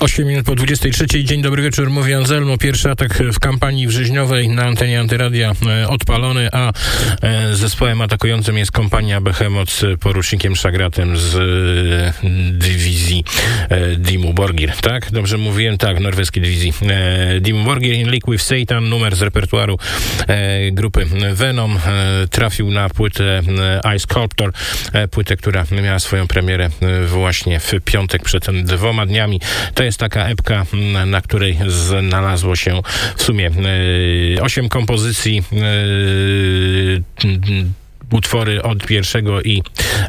8 minut po 23. Dzień dobry wieczór, mówi Anselmo. Pierwszy atak w kampanii wrześniowej na antenie Antyradia odpalony, a zespołem atakującym jest kompania Behemoth z porucznikiem Szagratem z dywizji Dimmu Borgir. Tak? Dobrze mówiłem? Tak, norweskiej dywizji Dimmu Borgir. In League with Satan, numer z repertuaru grupy Venom, trafił na płytę I Sculptor, płytę, która miała swoją premierę właśnie w piątek przed 2 dniami. To jest taka epka, na której znalazło się w sumie 8 kompozycji, utwory od 1. i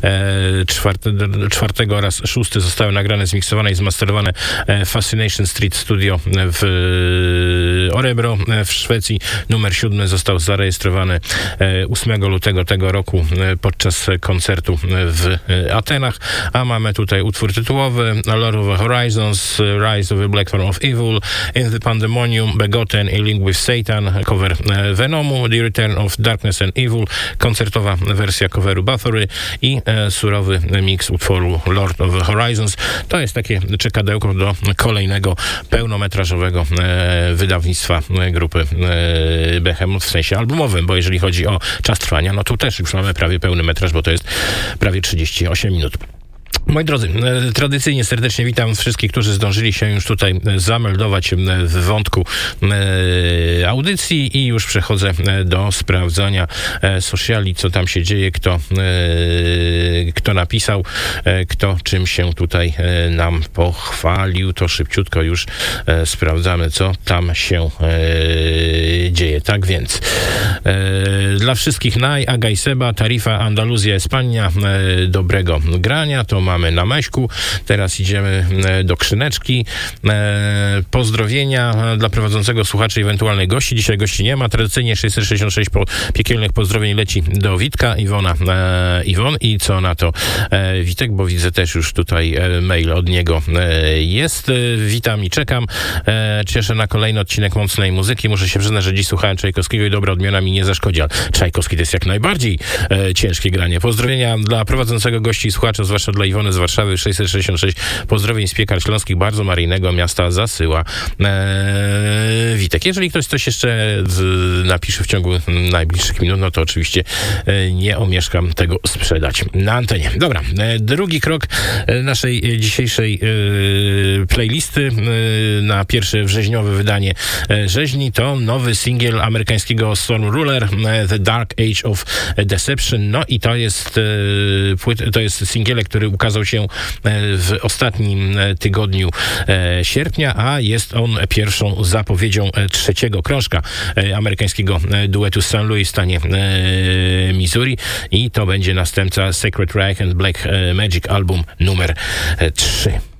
4. oraz 6. zostały nagrane, zmiksowane i zmasterowane w Fascination Street Studio w Örebro w Szwecji. Numer 7 został zarejestrowany 8 lutego tego roku podczas koncertu w Atenach, a mamy tutaj utwór tytułowy Lord of the Horizons, Rise of the Black Throne of Evil, In the Pandemonium, Begotten, A Link with Satan, cover Venomu, The Return of Darkness and Evil, koncertowa wersja coveru Bathory i surowy miks utworu Lord of the Horizons. To jest takie czekadełko do kolejnego pełnometrażowego wydawnictwa grupy Behemoth, w sensie albumowym, bo jeżeli chodzi o czas trwania, no tu też już mamy prawie pełny metraż, bo to jest prawie 38 minut. Moi drodzy, tradycyjnie serdecznie witam wszystkich, którzy zdążyli się już tutaj zameldować w wątku audycji i już przechodzę do sprawdzania sociali, co tam się dzieje, kto napisał, kto czym się tutaj nam pochwalił, to szybciutko już sprawdzamy, co tam się dzieje. Tak więc dla wszystkich Agaj Seba, Tarifa, Andaluzja, Espania, dobrego grania, to mamy na Meśku. Teraz idziemy do Krzyneczki. Pozdrowienia dla prowadzącego słuchaczy i ewentualnych gości. Dzisiaj gości nie ma. Tradycyjnie 666 piekielnych pozdrowień leci do Witka, Iwon i co na to Witek, bo widzę też już tutaj mail od niego jest. Witam i czekam. Cieszę na kolejny odcinek mocnej muzyki. Muszę się przyznać, że dziś słuchałem Czajkowskiego i dobra odmiana mi nie zaszkodzi, ale Czajkowski to jest jak najbardziej ciężkie granie. Pozdrowienia dla prowadzącego gości i słuchaczy, zwłaszcza dla Iwony z Warszawy. 666 pozdrowień z Piekar Śląskich, bardzo maryjnego miasta zasyła Witek. Jeżeli ktoś coś jeszcze napisze w ciągu najbliższych minut, no to oczywiście nie omieszkam tego sprzedać na antenie. Dobra, drugi krok naszej dzisiejszej playlisty na pierwsze wrześniowe wydanie rzeźni to nowy singiel amerykańskiego Storm Ruler, The Dark Age of Deception. No i to jest singielek, który ukazał się w ostatnim tygodniu sierpnia, a jest on pierwszą zapowiedzią 3. krążka amerykańskiego duetu z St. Louis w stanie Missouri i to będzie następca Sacred Reich and Black Magic, album numer 3.